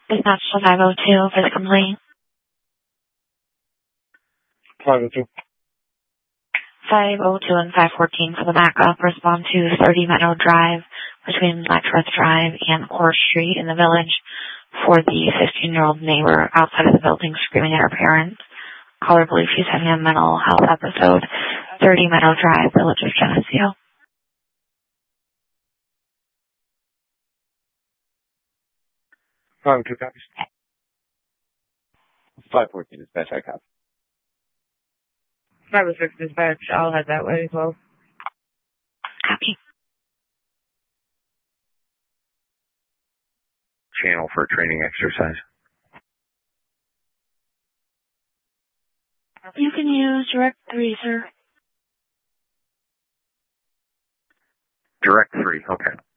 Dispatch to 502 for the complaint. 502. 502 and 514 for the backup. Respond to 30 Meadow Drive between Letchworth Drive and Core Street in the village for the 15-year-old neighbor outside of the building screaming at her parents. Caller believes she's having a mental health episode. 30 Meadow Drive, Village of Geneseo. 502 copies. 514 dispatch, I copy. 506 dispatch, I'll head that way as well. Copy. Channel for training exercise. You can use Direct 3, sir. Direct 3, okay.